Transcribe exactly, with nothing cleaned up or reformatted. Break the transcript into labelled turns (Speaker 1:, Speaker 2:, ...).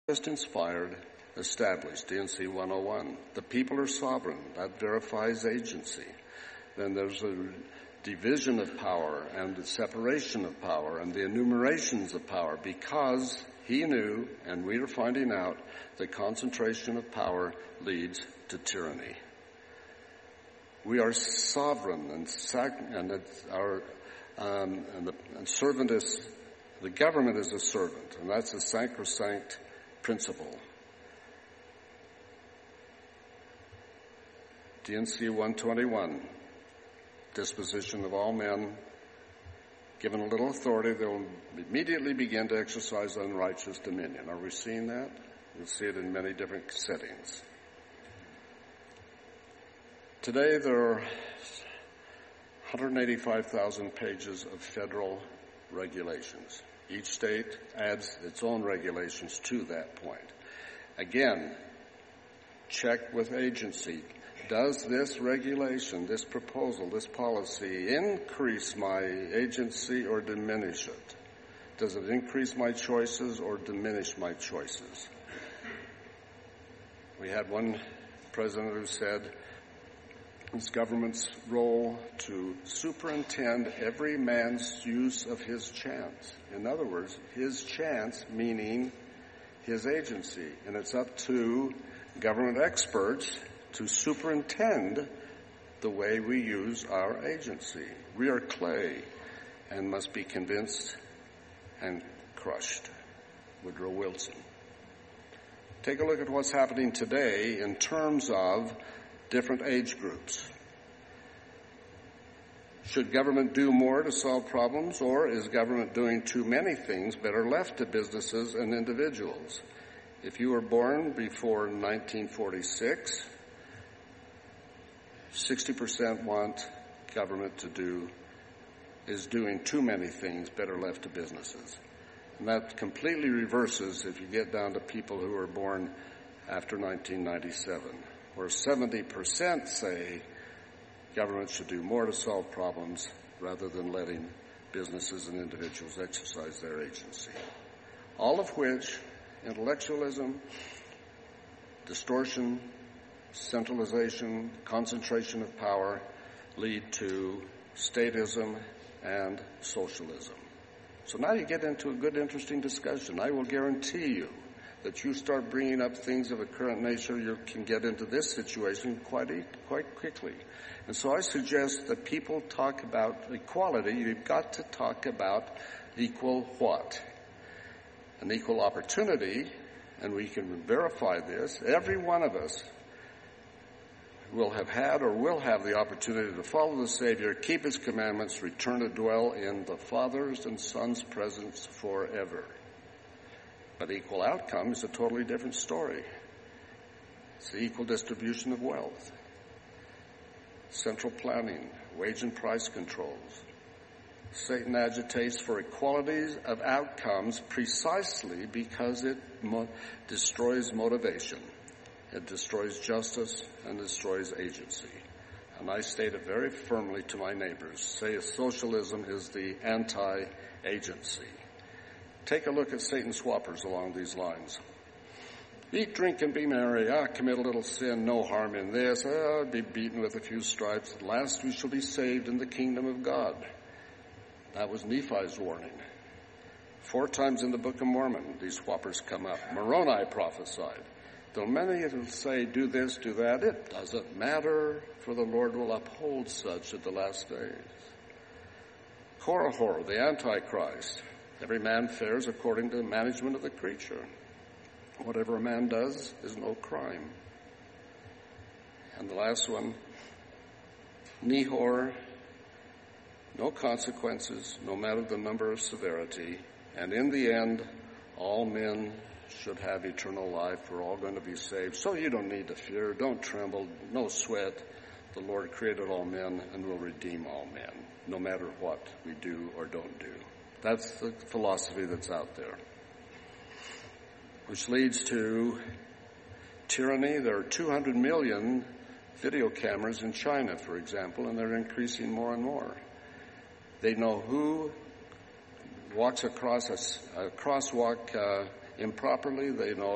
Speaker 1: just inspired, established, D and C one oh one. The people are sovereign. That verifies agency. Then there's a division of power and the separation of power and the enumerations of power, because he knew, and we are finding out, that concentration of power leads to tyranny. We are sovereign, and, sac- and it's our um, and the and servant is the government is a servant, and that's a sacrosanct principle. D and C one twenty-one, disposition of all men, given a little authority, they will immediately begin to exercise unrighteous dominion. Are we seeing that? You'll see it in many different settings. Today there are one hundred eighty-five thousand pages of federal regulations. Each state adds its own regulations to that point. Again, check with agency. Does this regulation, this proposal, this policy increase my agency or diminish it? Does it increase my choices or diminish my choices? We had one president who said it's government's role to superintend every man's use of his chance. In other words, his chance meaning his agency. And it's up to government experts to superintend the way we use our agency. We are clay and must be convinced and crushed. Woodrow Wilson. Take a look at what's happening today in terms of different age groups. Should government do more to solve problems, or is government doing too many things better left to businesses and individuals? If you were born before nineteen forty-six, sixty percent want government to do, is doing too many things better left to businesses. And that completely reverses if you get down to people who were born after nineteen ninety-seven, where seventy percent say government should do more to solve problems rather than letting businesses and individuals exercise their agency. All of which, intellectualism, distortion, centralization, concentration of power, lead to statism and socialism. So now you get into a good, interesting discussion. I will guarantee you that you start bringing up things of a current nature, you can get into this situation quite quite quickly. And so I suggest that people talk about equality. You've got to talk about equal what? An equal opportunity, and we can verify this. Every one of us will have had or will have the opportunity to follow the Savior, keep His commandments, return to dwell in the Father's and Son's presence forever. But equal outcome is a totally different story. It's the equal distribution of wealth, central planning, wage and price controls. Satan agitates for equalities of outcomes precisely because it mo- destroys motivation. It destroys justice and destroys agency. And I state it very firmly to my neighbors. Say socialism is the anti-agency. Take a look at Satan's whoppers along these lines. Eat, drink, and be merry. Ah, commit a little sin, no harm in this. Ah, be beaten with a few stripes. At last we shall be saved in the kingdom of God. That was Nephi's warning. Four times in the Book of Mormon, these whoppers come up. Moroni prophesied. Though many will say, do this, do that, it doesn't matter, for the Lord will uphold such at the last days. Korihor, the Antichrist. Every man fares according to the management of the creature. Whatever a man does is no crime. And the last one, Nehor, no consequences, no matter the number of severity. And in the end, all men should have eternal life. We're all going to be saved. So you don't need to fear. Don't tremble. No sweat. The Lord created all men and will redeem all men, no matter what we do or don't do. That's the philosophy that's out there. Which leads to tyranny. There are two hundred million video cameras in China, for example, and they're increasing more and more. They know who walks across a, a crosswalk uh, improperly. They know